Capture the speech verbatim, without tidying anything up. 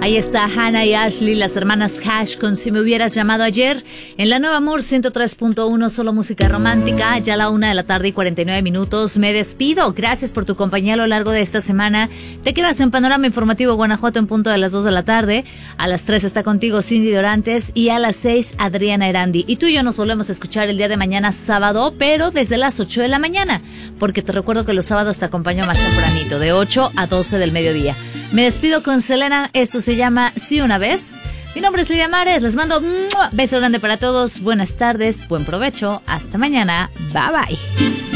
Ahí está Hannah y Ashley, las hermanas Hash, con Si me hubieras llamado ayer. En la Nueva Amor ciento tres punto uno, solo música romántica. Ya a la una de la tarde y cuarenta y nueve minutos. Me despido. Gracias por tu compañía a lo largo de esta semana. Te quedas en Panorama Informativo Guanajuato en punto de las dos de la tarde. A las tres está contigo Cindy Dorantes y a las seis Adriana Erandi. Y tú y yo nos volvemos a escuchar el día de mañana sábado, pero desde las ocho de la mañana. Porque te recuerdo que los sábados te acompaño más tempranito, de ocho a doce del mediodía. Me despido con Selena, esto se llama Sí una vez. Mi nombre es Lidia Mares, les mando un beso grande para todos, buenas tardes, buen provecho, hasta mañana, bye bye.